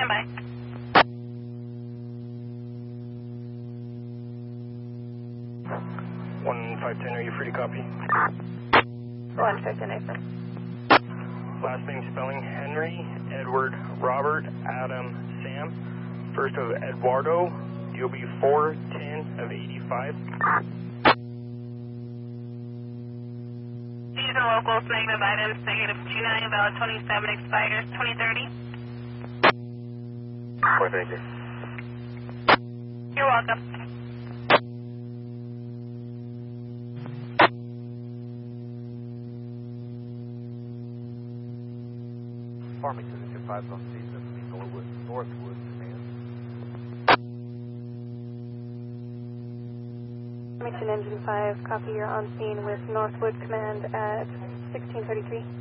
standby. 1510, are you free to copy? 1510, Nathan. Last name spelling Henry, Edward, Robert, Adam, Sam. First of Eduardo, you'll be 410 of 85. These are locals, negative items, negative 29, valid 27, expires 2030. Oh, thank you. You're welcome. Farmington Engine 5 on scene, this is the Northwood Command. Farmington Engine 5, copy, you're on scene with Northwood Command at 1633.